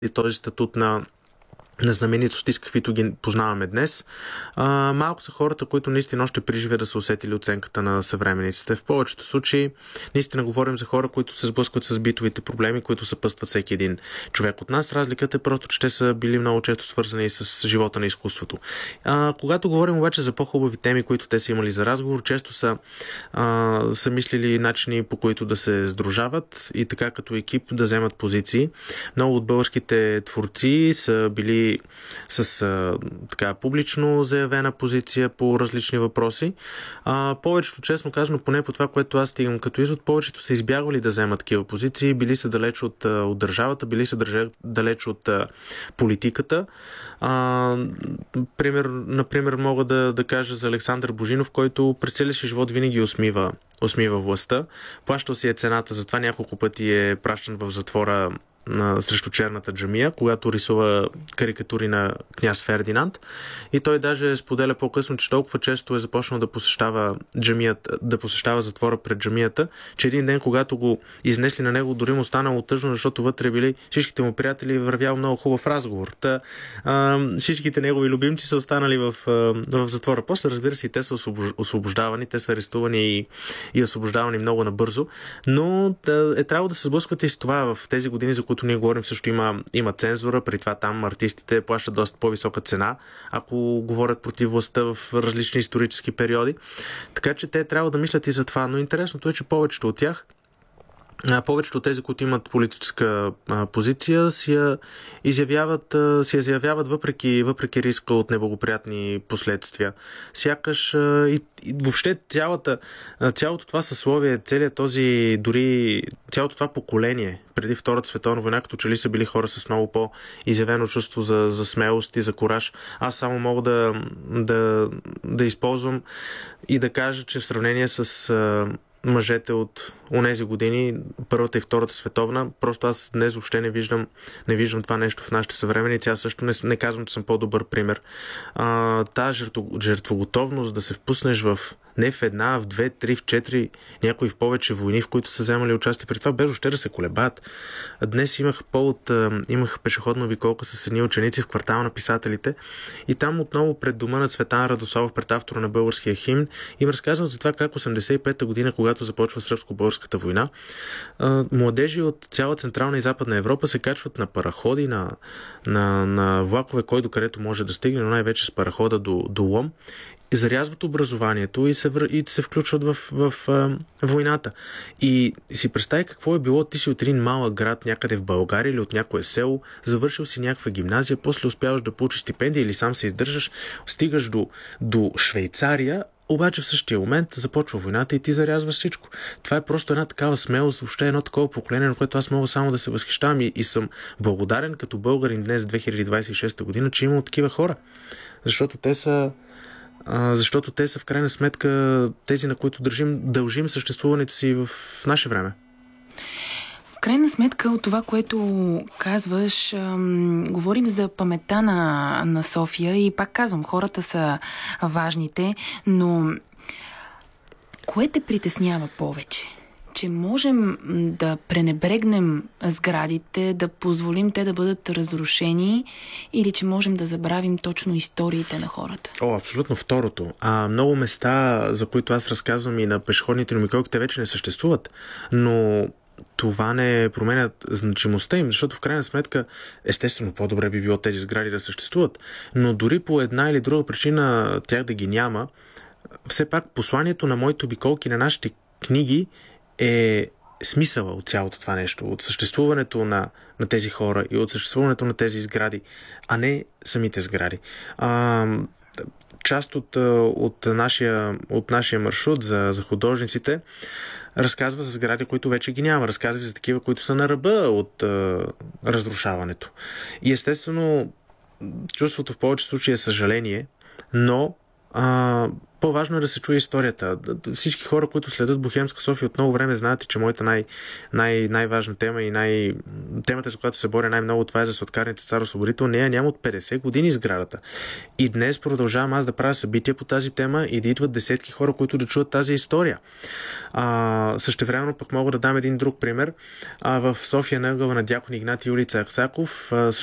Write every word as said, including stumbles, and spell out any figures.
и този статут на на знаменитости, с каквито ги познаваме днес. А, малко са хората, които наистина още при живе да са усетили оценката на съвременниците. В повечето случаи наистина говорим за хора, които се сблъскват с битовите проблеми, които съпътстват всеки един човек от нас. Разликата е просто, че те са били много често свързани с живота на изкуството. А, когато говорим обаче за по-хубави теми, които те са имали за разговор, често са, а, са мислили начини, по които да се сдружават и така като екип да вземат позиции. Много от българските творци са били с а, така публично заявена позиция по различни въпроси. А, повечето, честно казано, поне по това, което аз стигам като извод, повечето са избягвали да вземат такива позиции, били са далеч от, от държавата, били са държа, далеч от а, политиката. А, пример, например, мога да, да кажа за Александър Божинов, който през целия си живот винаги усмива, усмива властта. Плащал си е цената, затова няколко пъти е пращан в затвора На, срещу черната джамия, когато рисува карикатури на княз Фердинанд. И той даже споделя по-късно, че толкова често е започнал да посещава джамията, да посещава затвора пред джамията, че един ден, когато го изнесли на него, дори му станало тъжно, защото вътре били всичките му приятели и вървял много хубав разговор. Та, а, всичките негови любимци са останали в, а, в затвора. После, разбира се, и те са освобождавани, те са арестувани и, и освобождавани много набързо, но да, е трябвало да се сблъсквате и с това в тези години, за които ние говорим, също има, има цензура, при това там артистите плащат доста по-висока цена, ако говорят против властта в различни исторически периоди. Така че те трябва да мислят и за това. Но интересното е, че повечето от тях, повечето от тези, които имат политическа а, позиция, си я изявяват, а, си я заявяват въпреки, въпреки риска от неблагоприятни последствия. Сякаш а, и, и въобще цялата, а, цялото това съсловие, целият този, дори цялото това поколение преди Втората световна война, като че ли са били хора с много по-изявено чувство за, за смелост и за кураж. Аз само мога да, да, да използвам и да кажа, че в сравнение с а, мъжете от онези години, Първата и Втората световна, просто аз днес въобще не виждам, не виждам това нещо в нашите съвременници. Аз също не, не казвам, че съм по-добър пример. А, та жертво, жертвоготовност да се впуснеш в не в една, в две, три, в четири, някои в повече войни, в които са вземали участие. При това без въобще да се колебаят. Днес имах повод, имах пешеходна обиколка с едни ученици в квартала на писателите и там отново пред дома на Цветан Радославов, пред автора на българския химн, им разказвам за това как осемдесет и пета година, когато започва сръбско-българската война, младежи от цяла Централна и Западна Европа се качват на параходи, на, на, на влакове, кой до където може да стигне, но най-вече с парахода до, до Лом, и зарязват образованието и се, вър... и се включват в, в, в войната. И си представи какво е било, ти си от един малък град някъде в България или от някое село, завършил си някаква гимназия, после успяваш да получиш стипендия или сам се издържаш, стигаш до, до Швейцария, обаче в същия момент започва войната и ти зарязваш всичко. Това е просто една такава смелост, въобще едно такова поколение, на което аз мога само да се възхищавам и, и съм благодарен като българин днес, две хиляди двадесет и шеста година, че има такива хора. Защото те са А, защото те са в крайна сметка тези, на които държим, дължим съществуването си в наше време. В крайна сметка от това, което казваш, ам, говорим за паметта на, на София и пак казвам, хората са важните, но кое те притеснява повече? Че можем да пренебрегнем сградите, да позволим те да бъдат разрушени или че можем да забравим точно историите на хората? О, абсолютно второто. А, много места, за които аз разказвам и на пешеходните номиколки, те вече не съществуват. Но това не променя значимостта им, защото в крайна сметка, естествено, по-добре би било тези сгради да съществуват. Но дори по една или друга причина тях да ги няма, все пак посланието на моите обиколки, на нашите книги е смисъла от цялото това нещо, от съществуването на, на тези хора и от съществуването на тези сгради, а не самите сгради. А, част от, от, нашия, от нашия маршрут за, за художниците разказва за сгради, които вече ги няма. Разказва за такива, които са на ръба от а, разрушаването. И естествено, чувството в повече случаи е съжаление, но а, по-важно е да се чуе историята. Всички хора, които следят Бохемска София от много време, знаете, че моята най- най- най-важна тема и най- темата, за която се боря най-много, това е за сладкарница Цар Освободител. Нея няма от петдесет години сградата. И днес продължавам аз да правя събития по тази тема и да идват десетки хора, които да чуят тази история. А, същевременно пък мога да дам един друг пример. А, в София на ъгъла на Дякон Игнатий улица Аксаков